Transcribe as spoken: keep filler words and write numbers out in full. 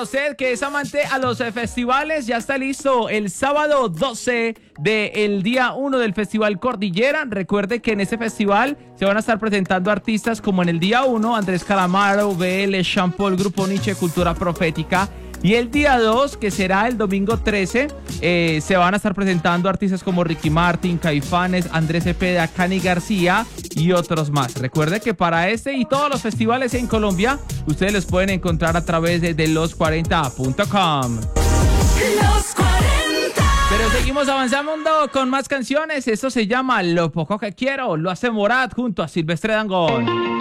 usted que es amante a los eh, festivales, ya está listo el sábado doce del día uno del Festival Cordillera. Recuerde que en este festival se van a estar presentando artistas como en el día uno, Andrés Calamaro, B L, Sean Paul, Grupo Nietzsche, Cultura Profética. Y el día dos, que será el domingo trece, eh, se van a estar presentando artistas como Ricky Martin, Caifanes, Andrés Cepeda, Cani García y otros más. Recuerde que para este y todos los festivales en Colombia, ustedes los pueden encontrar a través de, de los cuarenta punto com. Los cuarenta. Pero seguimos avanzando con más canciones. Esto se llama Lo Poco Que Quiero. Lo hace Morat junto a Silvestre Dangond.